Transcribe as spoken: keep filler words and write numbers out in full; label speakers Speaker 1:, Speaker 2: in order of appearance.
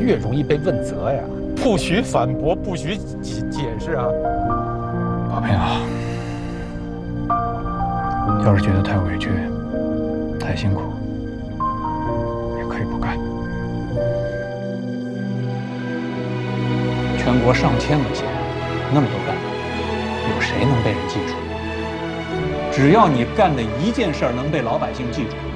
Speaker 1: 越容易被问责呀。不许反驳，不许解解释啊！
Speaker 2: 宝平啊，要是觉得太委屈、太辛苦，也可以不干。全国上千个县，那么多干部，有谁能被人记住？只要你干的一件事儿能被老百姓记住，